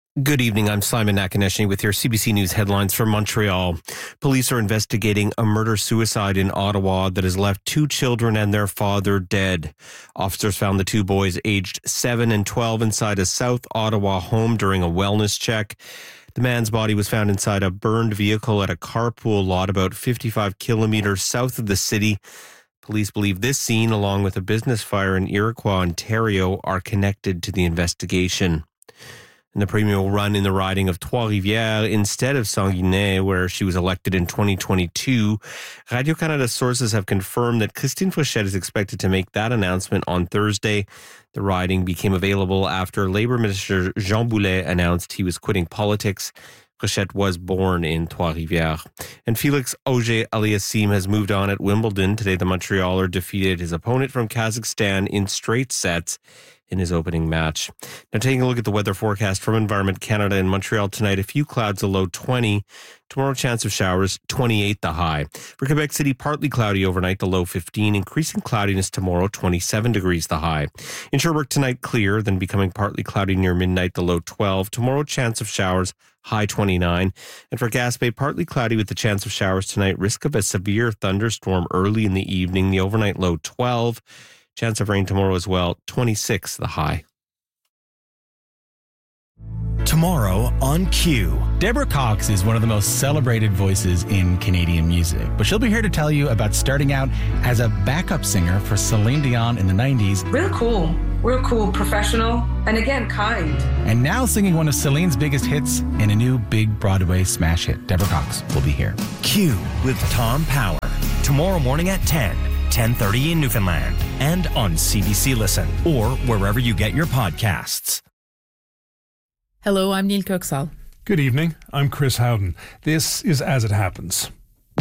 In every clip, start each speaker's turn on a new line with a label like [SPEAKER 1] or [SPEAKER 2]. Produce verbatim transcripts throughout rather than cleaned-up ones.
[SPEAKER 1] Good evening. I'm Simon Nakaneshny with your C B C News headlines from Montreal. Police are investigating a murder-suicide in Ottawa that has left two children and their father dead. Officers found the two boys aged seven and twelve inside a South Ottawa home during a wellness check. The man's body was found inside a burned vehicle at a carpool lot about fifty-five kilometers south of the city. Police believe this scene, along with a business fire in Iroquois, Ontario, are connected to the investigation. And the Premier will run in the riding of Trois-Rivières instead of Sanguinet, where she was elected in twenty twenty-two. Radio-Canada sources have confirmed that Christine Fréchette is expected to make that announcement on Thursday. The riding became available after Labour Minister Jean Boulet announced he was quitting politics. Fréchette was born in Trois-Rivières. And Felix Auger-Aliassime has moved on at Wimbledon. Today, the Montrealer defeated his opponent from Kazakhstan in straight sets in his opening match. Now, taking a look at the weather forecast from Environment Canada in Montreal tonight, a few clouds, a low twenty. Tomorrow, chance of showers, twenty-eight the high. For Quebec City, partly cloudy overnight, the low fifteen. Increasing cloudiness tomorrow, twenty-seven degrees the high. In Sherbrooke tonight, clear, then becoming partly cloudy near midnight, the low twelve. Tomorrow, chance of showers, high twenty-nine. And for Gaspé, partly cloudy with the chance of showers tonight. Risk of a severe thunderstorm early in the evening, the overnight low twelve. Chance of rain tomorrow as well, twenty-six the high.
[SPEAKER 2] Tomorrow on Q.
[SPEAKER 3] Deborah Cox is one of the most celebrated voices in Canadian music, but she'll be here to tell you about starting out as a backup singer for Celine Dion in the nineties.
[SPEAKER 4] Real cool, real cool, professional, and again, kind. And
[SPEAKER 3] now singing one of Celine's biggest hits in a new big Broadway smash hit. Deborah Cox will be here.
[SPEAKER 2] Q with Tom Power. Tomorrow morning at ten. ten thirty in Newfoundland and on C B C Listen or wherever you get your podcasts.
[SPEAKER 5] Hello, I'm Neil Coxall.
[SPEAKER 6] Good evening. I'm Chris Howden. This is As It Happens.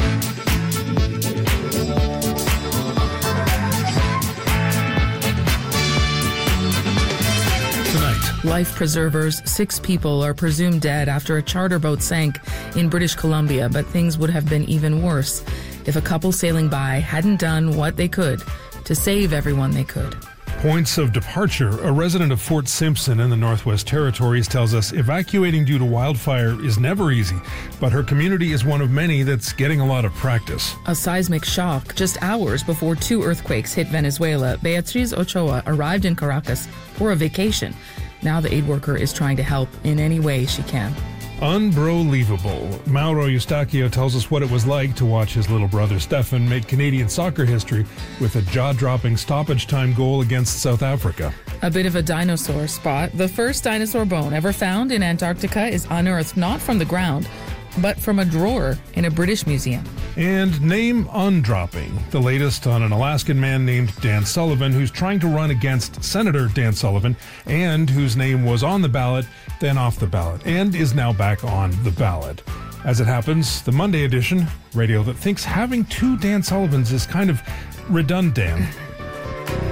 [SPEAKER 6] Tonight.
[SPEAKER 5] Life preservers, six people are presumed dead after a charter boat sank in British Columbia, but things would have been even worse if a couple sailing by hadn't done what they could to save everyone they could.
[SPEAKER 6] Points of departure. A resident of Fort Simpson in the Northwest Territories tells us evacuating due to wildfire is never easy, but her community is one of many that's getting a lot of practice.
[SPEAKER 5] A seismic shock. Just hours before two earthquakes hit Venezuela, Beatriz Ochoa arrived in Caracas for a vacation. Now the aid worker is trying to help in any way she can.
[SPEAKER 6] Unbelievable. Mauro Eustachio tells us what it was like to watch his little brother Stefan make Canadian soccer history with a jaw-dropping stoppage time goal against South Africa.
[SPEAKER 5] A bit of a dinosaur spot. The first dinosaur bone ever found in Antarctica is unearthed not from the ground, but from a drawer in a British museum.
[SPEAKER 6] And name undropping, the latest on an Alaskan man named Dan Sullivan who's trying to run against Senator Dan Sullivan and whose name was on the ballot, then off the ballot, and is now back on the ballot. As it happens, the Monday edition, radio that thinks having two Dan Sullivans is kind of redundant.